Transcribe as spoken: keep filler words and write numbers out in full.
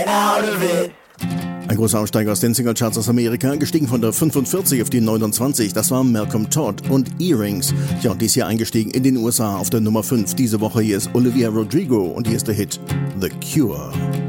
Ein großer Aussteiger aus den Singlecharts aus Amerika, gestiegen von der fünfundvierzig auf die neunundzwanzig, das war Malcolm Todd und Earrings. Ja, und dies Jahr eingestiegen in den U S A auf der Nummer fünf. Diese Woche hier ist Olivia Rodrigo und hier ist der Hit The Cure.